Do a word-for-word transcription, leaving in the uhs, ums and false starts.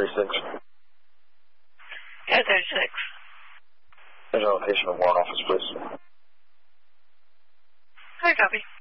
thirty-six. ten thirty-six. There's a location of warrant office, please. I copy.